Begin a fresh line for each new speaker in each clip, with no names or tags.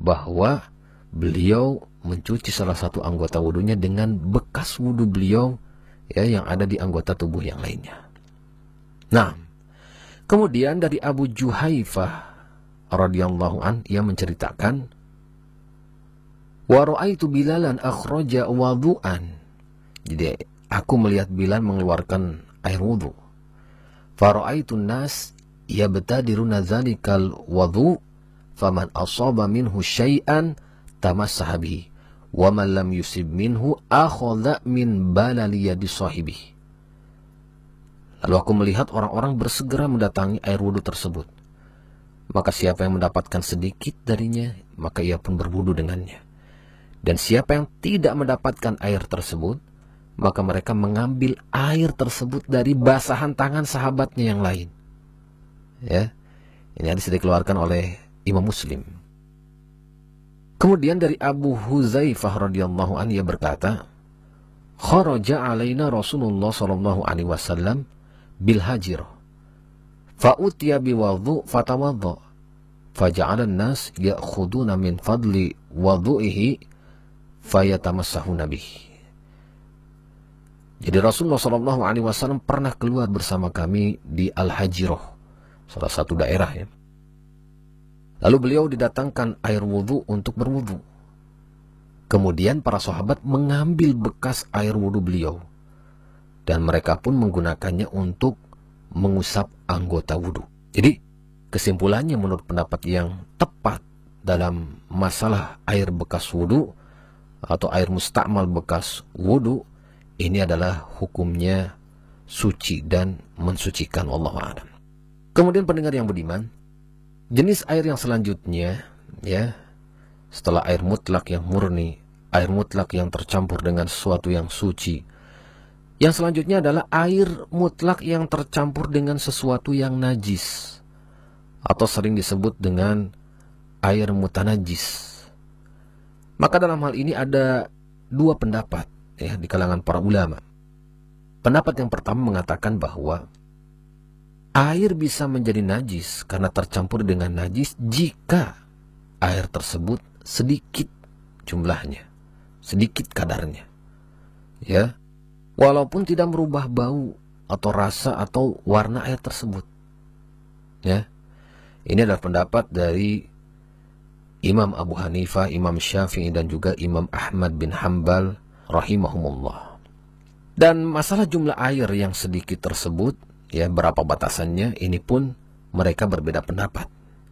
bahwa beliau mencuci salah satu anggota wudunya dengan bekas wudu beliau ya yang ada di anggota tubuh yang lainnya. Nah, kemudian dari Abu Juhaifah radhiyallahu an, ia menceritakan, wa ra'aitu Bilalan akhraja wudu'an. Jadi aku melihat Bilal mengeluarkan air wudu. Fa ra'aitu an-nas yabtadiruna dzalikal wudu, faman asaba minhu syai'an tamassaha bihi, wa man lam yusib minhu akhadha min balali yadi sahibihi. Lalu aku melihat orang-orang bersegera mendatangi air wudu tersebut. Maka siapa yang mendapatkan sedikit darinya, maka ia pun berwudu dengannya. Dan siapa yang tidak mendapatkan air tersebut, maka mereka mengambil air tersebut dari basahan tangan sahabatnya yang lain. Ya, ini hadis dikeluarkan oleh Imam Muslim. Kemudian dari Abu Huzaifah radhiyallahu anhu, ia berkata, kharaja alaina Rasulullah sallallahu alaihi wasallam bil hajirah, fa utiya bi wudhu fatawadda, faja'ala an-nas ya'khuduna min fadli wudhu'ihi fayatamassahuna bihi. Jadi Rasulullah sallallahu alaihi wasallam pernah keluar bersama kami di Al-Hajirah, salah satu daerah ya. Lalu beliau didatangkan air wudhu untuk berwudhu. Kemudian para sahabat mengambil bekas air wudhu beliau, dan mereka pun menggunakannya untuk mengusap anggota wudhu. Jadi kesimpulannya menurut pendapat yang tepat dalam masalah air bekas wudhu atau air mustakmal bekas wudhu, ini adalah hukumnya suci dan mensucikan, wallahu a'lam. Kemudian pendengar yang budiman, jenis air yang selanjutnya ya, setelah air mutlak yang murni, air mutlak yang tercampur dengan sesuatu yang suci, yang selanjutnya adalah air mutlak yang tercampur dengan sesuatu yang najis, atau sering disebut dengan air mutanajis. Maka dalam hal ini ada dua pendapat ya di kalangan para ulama. Pendapat yang pertama mengatakan bahwa air bisa menjadi najis karena tercampur dengan najis jika air tersebut sedikit jumlahnya, sedikit kadarnya. Ya, walaupun tidak merubah bau atau rasa atau warna air tersebut. Ya. Ini adalah pendapat dari Imam Abu Hanifah, Imam Syafi'i dan juga Imam Ahmad bin Hanbal rahimahumullah. Dan masalah jumlah air yang sedikit tersebut, ya berapa batasannya, ini pun mereka berbeda pendapat.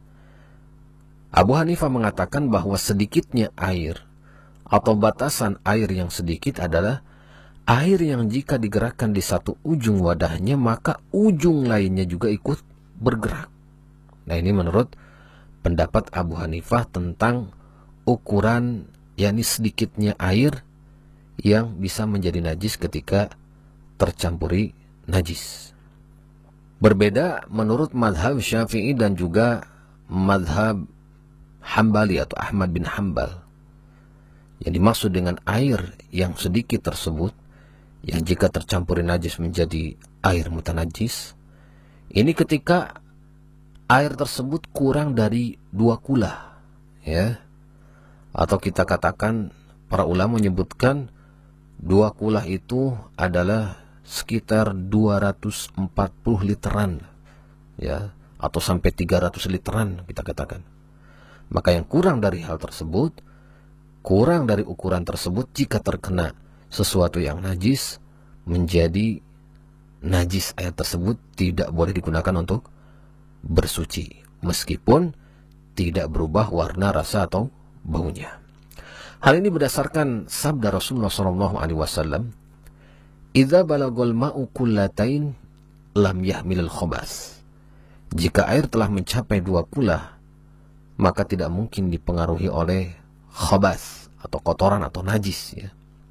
Abu Hanifah mengatakan bahwa sedikitnya air atau batasan air yang sedikit adalah air yang jika digerakkan di satu ujung wadahnya, maka ujung lainnya juga ikut bergerak. Nah, ini menurut pendapat Abu Hanifah tentang ukuran, yakni sedikitnya air yang bisa menjadi najis ketika tercampuri najis. Berbeda menurut madhab Syafi'i dan juga madhab Hambali atau Ahmad bin Hanbal. Yang dimaksud dengan air yang sedikit tersebut, yang jika tercampuri najis menjadi air mutanajis, ini ketika air tersebut kurang dari 2 kula, ya. Atau kita katakan, para ulama menyebutkan 2 kula itu adalah sekitar 240 literan, ya, atau sampai 300 literan kita katakan. Maka yang kurang dari hal tersebut, kurang dari ukuran tersebut, jika terkena sesuatu yang najis, menjadi najis air tersebut tidak boleh digunakan untuk bersuci, meskipun tidak berubah warna, rasa atau baunya. Hal ini berdasarkan sabda Rasulullah SAW, "Idza balagul ma'u kullatain lam yahmilul khabas." Jika air telah mencapai 2 kula, maka tidak mungkin dipengaruhi oleh khabas atau kotoran atau najis, ya.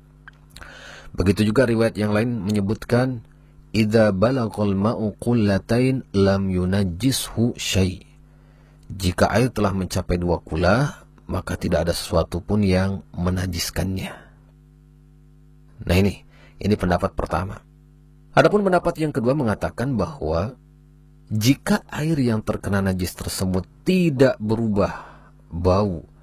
Begitu juga riwayat yang lain menyebutkan, "Idza balagul ma'u kullatain lam yunajjishu syai." Jika air telah mencapai 2 kula, maka tidak ada sesuatu pun yang menajiskannya. Nah, ini pendapat pertama. Adapun pendapat yang kedua mengatakan bahwa jika air yang terkena najis tersebut tidak berubah bau